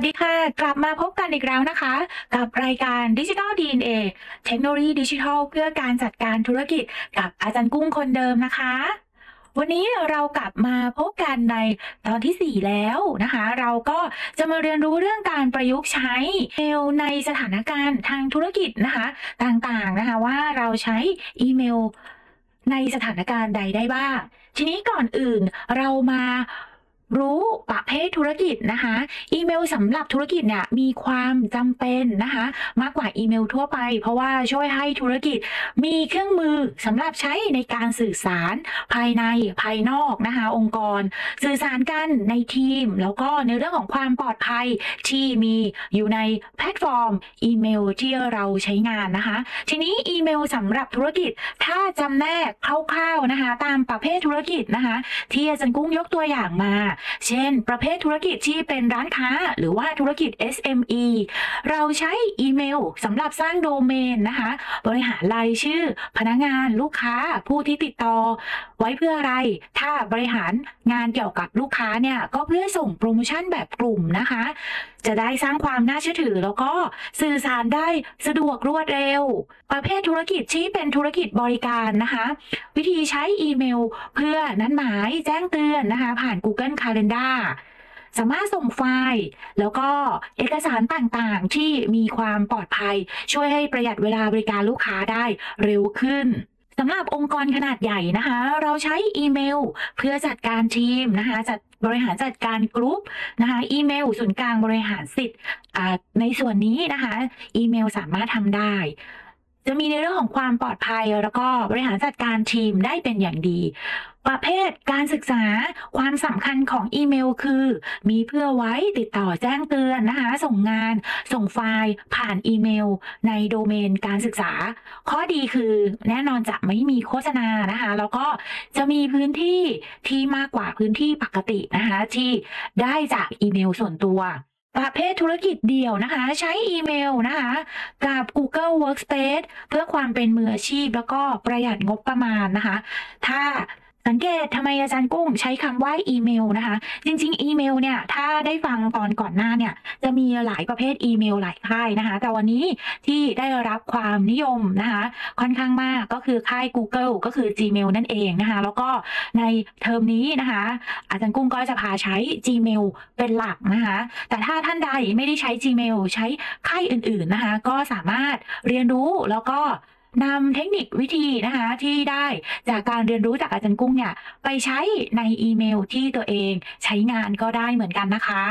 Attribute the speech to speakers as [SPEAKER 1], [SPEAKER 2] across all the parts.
[SPEAKER 1] ดีค่ะกลับมาพบกันอีกแล้วนะคะกับรายการ Digital DNA เทคโนโลยีดิจิทัลเพื่อการจัดการธุรกิจกับอาจารย์กุ้งคนเดิมนะคะวันนี้เรากลับมาพบกันในตอนที่4แล้วนะคะเราก็จะมาเรียนรู้เรื่องการประยุกต์ใช้เมลในสถานการณ์ทางธุรกิจนะคะต่างๆนะคะว่าเราใช้อีเมลในสถานการณ์ใดได้บ้างทีนี้ก่อนอื่นเรามารู้ประเภทธุรกิจนะคะอีเมลสำหรับธุรกิจเนี่ยมีความจำเป็นนะคะมากกว่าอีเมลทั่วไปเพราะว่าช่วยให้ธุรกิจมีเครื่องมือสำหรับใช้ในการสื่อสารภายในภายนอกนะคะองค์กรสื่อสารกันในทีมแล้วก็ในเรื่องของความปลอดภัยที่มีอยู่ในแพลตฟอร์มอีเมลที่เราใช้งานนะคะทีนี้อีเมลสำหรับธุรกิจถ้าจำแนกคร่าวๆนะคะตามประเภทธุรกิจนะคะที่อาจารย์กุ้งยกตัวอย่างมาเช่นประเภทธุรกิจที่เป็นร้านค้าหรือว่าธุรกิจ SME เราใช้อีเมลสำหรับสร้างโดเมนนะคะบริหารรายชื่อพนักงานลูกค้าผู้ที่ติดต่อไว้เพื่ออะไรถ้าบริหารงานเกี่ยวกับลูกค้าเนี่ยก็เพื่อส่งโปรโมชั่นแบบกลุ่มนะคะจะได้สร้างความน่าเชื่อถือแล้วก็สื่อสารได้สะดวกรวดเร็วประเภทธุรกิจที่เป็นธุรกิจบริการนะคะวิธีใช้อีเมลเพื่อนัดหมายแจ้งเตือนนะคะผ่าน Google Calendar สามารถส่งไฟล์แล้วก็เอกสารต่างๆที่มีความปลอดภัยช่วยให้ประหยัดเวลาบริการลูกค้าได้เร็วขึ้นสำหรับองค์กรขนาดใหญ่นะคะเราใช้อีเมลเพื่อจัดการทีมนะคะบริหารจัดการกรุ๊ปนะคะอีเมลศูนย์กลางบริหารสิทธิ์ในส่วนนี้นะคะอีเมลสามารถทำได้จะมีในเรื่องของความปลอดภัยแล้วก็บริหารจัดการทีมได้เป็นอย่างดีประเภทการศึกษาความสำคัญของอีเมลคือมีเพื่อไว้ติดต่อแจ้งเตือนนะคะส่งงานส่งไฟล์ผ่านอีเมลในโดเมนการศึกษาข้อดีคือแน่นอนจะไม่มีโฆษณานะคะแล้วก็จะมีพื้นที่ที่มากกว่าพื้นที่ปกตินะคะที่ได้จากอีเมลส่วนตัวประเภทธุรกิจเดี่ยวนะคะใช้อีเมลนะคะกับ Google Workspace เพื่อความเป็นมืออาชีพแล้วก็ประหยัดงบประมาณนะคะถ้าสังเกตทำไมอาจารย์กุ้งใช้คำว่าอีเมลนะคะจริงๆอีเมลเนี่ยถ้าได้ฟังตอนก่อนหน้าเนี่ยจะมีหลายประเภทอีเมลหลายค่ายนะคะแต่วันนี้ที่ได้รับความนิยมนะคะค่อนข้างมากก็คือค่าย Google ก็คือ Gmail นั่นเองนะคะแล้วก็ในเทอมนี้นะคะอาจารย์กุ้งก็จะพาใช้ Gmail เป็นหลักนะคะแต่ถ้าท่านใดไม่ได้ใช้ Gmail ใช้ค่ายอื่นๆนะคะก็สามารถเรียนรู้แล้วก็นำเทคนิควิธีนะคะที่ได้จากการเรียนรู้จากอาจารย์กุ้งเนี่ยไปใช้ในอีเมลที่ตัวเองใช้งานก็ได้เหมือนกันนะคะ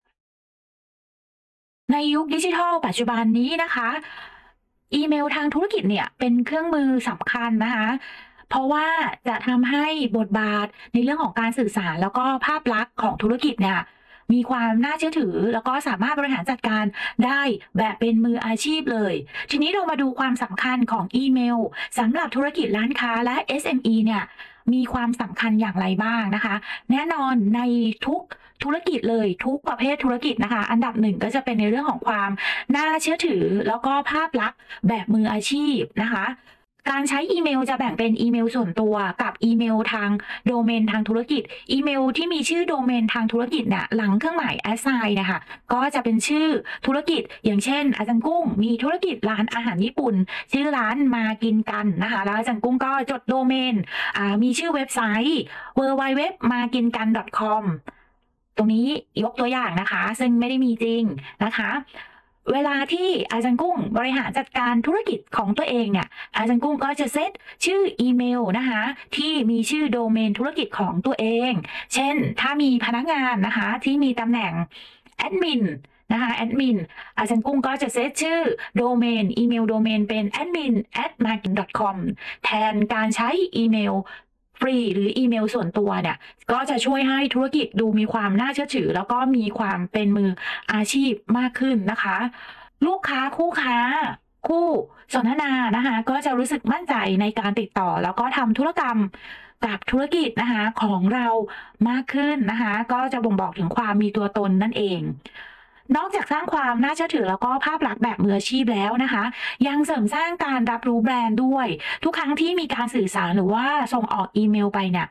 [SPEAKER 1] ในยุคดิจิทัลปัจจุบันนี้นะคะอีเมลทางธุรกิจเนี่ยเป็นเครื่องมือสำคัญนะคะเพราะว่าจะทำให้บทบาทในเรื่องของการสื่อสารแล้วก็ภาพลักษณ์ของธุรกิจเนี่ยมีความน่าเชื่อถือแล้วก็สามารถบริหารจัดการได้แบบเป็นมืออาชีพเลยทีนี้เรามาดูความสำคัญของอีเมลสำหรับธุรกิจร้านค้าและ SME เนี่ยมีความสำคัญอย่างไรบ้างนะคะแน่นอนในทุกธุรกิจเลยทุกประเภทธุรกิจนะคะอันดับหนึ่งก็จะเป็นในเรื่องของความน่าเชื่อถือแล้วก็ภาพลักษณ์แบบมืออาชีพนะคะการใช้อีเมลจะแบ่งเป็นอีเมลส่วนตัวกับอีเมลทางโดเมนทางธุรกิจอีเมลที่มีชื่อโดเมนทางธุรกิจเนี่ยหลังเครื่องหมาย assign นะคะก็จะเป็นชื่อธุรกิจอย่างเช่นอาจารย์กุ้งมีธุรกิจร้านอาหารญี่ปุ่นชื่อร้านมากินกันนะคะแล้วอาจารย์กุ้งก็จดโดเมนมีชื่อเว็บไซต์ www.maginkan.com ตรงนี้ยกตัวอย่างนะคะซึ่งไม่ได้มีจริงนะคะเวลาที่อาจารย์กุ้งบริหารจัดการธุรกิจของตัวเองเนี่ยอาจารย์กุ้งก็จะเซตชื่ออีเมลนะคะที่มีชื่อโดเมนธุรกิจของตัวเองเช่นถ้ามีพนักงานนะคะที่มีตำแหน่งแอดมินนะคะแอดมินอาจารย์กุ้งก็จะเซตชื่อโดเมนอีเมลโดเมนเป็น admin@marketing.com แทนการใช้อีเมลฟรีหรืออีเมลส่วนตัวเนี่ยก็จะช่วยให้ธุรกิจดูมีความน่าเชื่อถือแล้วก็มีความเป็นมืออาชีพมากขึ้นนะคะลูกค้าคู่ค้าคู่สนทนานะคะก็จะรู้สึกมั่นใจในการติดต่อแล้วก็ทำธุรกรรมกับธุรกิจนะคะของเรามากขึ้นนะคะก็จะบ่งบอกถึงความมีตัวตนนั่นเองนอกจากสร้างความน่าเชื่อถือแล้วก็ภาพลักษณ์แบบมืออาชีพแล้วนะคะยังเสริมสร้างการรับรู้แบรนด์ด้วยทุกครั้งที่มีการสื่อสารหรือว่าส่งออกอีเมลไปเนี่ย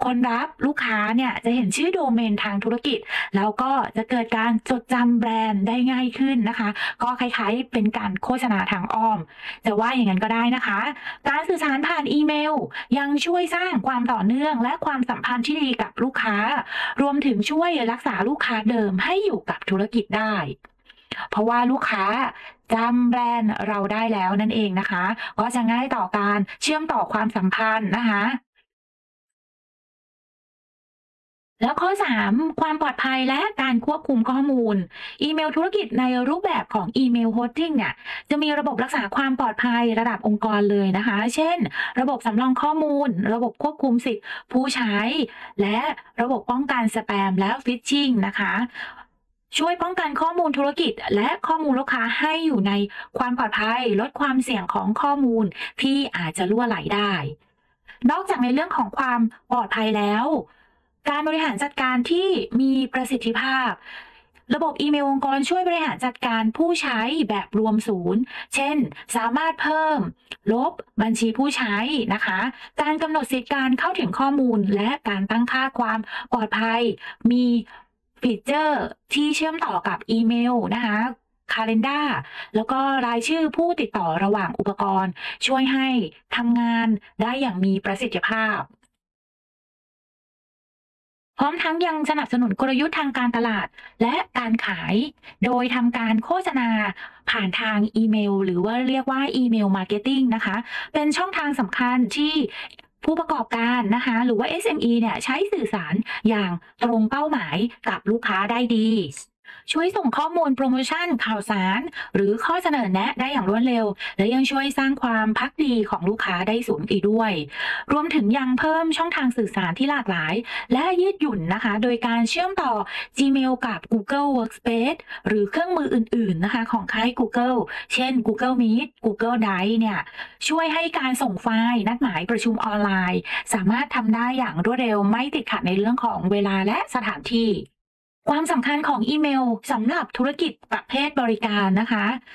[SPEAKER 1] คนรับลูกค้าเนี่ยจะเห็นชื่อโดเมนทางธุรกิจแล้วก็จะเกิดการจดจำแบรนด์ได้ง่ายขึ้นนะคะก็คล้ายๆเป็นการโฆษณาทางอ้อมจะว่าอย่างนั้นก็ได้นะคะการสื่อสารผ่านอีเมลยังช่วยสร้างความต่อเนื่องและความสัมพันธ์ที่ดีกับลูกค้ารวมถึงช่วยรักษาลูกค้าเดิมให้อยู่กับธุรกิจได้เพราะว่าลูกค้าจำแบรนด์เราได้แล้วนั่นเองนะคะก็จะง่ายต่อการเชื่อมต่อความสัมพันธ์นะคะ แล้วข้อ3ความปลอดภัยและการควบคุมข้อมูลอีเมลธุรกิจในรูปแบบของอีเมลโฮสติ้งเนี่ยจะมีระบบรักษาความปลอดภัยระดับองค์กรเลยนะคะเช่นระบบสำรองข้อมูลระบบควบคุมสิทธิผู้ใช้และระบบป้องกันสแปมและฟิชชิงนะคะช่วยป้องกันข้อมูลธุรกิจและข้อมูลลูกค้าให้อยู่ในความปลอดภัยลดความเสี่ยงของข้อมูลที่อาจจะรั่วไหลได้ นอกจากในเรื่องของความปลอดภัยแล้ว การบริหารจัดการที่มีประสิทธิภาพ ระบบอีเมลองค์กรช่วยบริหารจัดการผู้ใช้แบบรวมศูนย์ เช่น สามารถเพิ่ม ลบบัญชีผู้ใช้นะคะ การกำหนดสิทธิการเข้าถึงข้อมูลและการตั้งค่าความปลอดภัย มีฟีเจอร์ที่เชื่อมต่อกับอีเมลนะคะ Calendar แล้วก็รายชื่อผู้ติดต่อระหว่างอุปกรณ์ช่วยให้ทำงานได้อย่างมีประสิทธิภาพ พร้อมทั้งยังสนับสนุนกลยุทธ์ทางการตลาดและการขายโดยทำการโฆษณาผ่านทางอีเมลหรือว่าเรียกว่าอีเมลมาร์เก็ตติ้งนะคะเป็นช่องทางสำคัญที่ผู้ประกอบการนะคะหรือว่า SME เนี่ยใช้สื่อสารอย่างตรงเป้าหมายกับลูกค้าได้ดีช่วยส่งข้อมูลโปรโมชั่นข่าวสารหรือข้อเสนอแนะได้อย่างรวดเร็วและยังช่วยสร้างความภักดีของลูกค้าได้สูงอีกด้วยรวมถึงยังเพิ่มช่องทางสื่อสารที่หลากหลาย และยืดหยุ่นนะคะ โดยการเชื่อมต่อ Gmail กับ Google Workspace หรือเครื่องมืออื่นๆนะคะของค่าย Google เช่น Google Meet Google Drive เนี่ยช่วยให้การส่งไฟล์นัดหมายประชุมออนไลน์สามารถทำได้อย่างรวดเร็วไม่ติดขัดในเรื่องของเวลาและสถานที่ ความสำคัญของอีเมลสำหรับธุรกิจประเภทบริการนะคะ